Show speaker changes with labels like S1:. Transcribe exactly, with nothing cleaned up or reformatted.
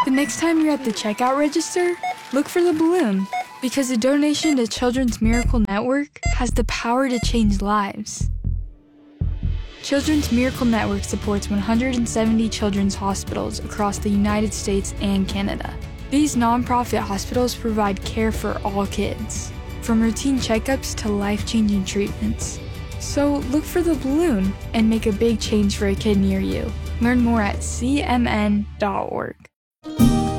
S1: The next time you're at the checkout register, look for the balloon, because a donation to Children's Miracle Network has the power to change lives. Children's Miracle Network supports one hundred seventy children's hospitals across the United States and Canada. These nonprofit hospitals provide care for all kids, from routine checkups to life-changing treatments. So look for the balloon and make a big change for a kid near you. Learn more at C M N dot org.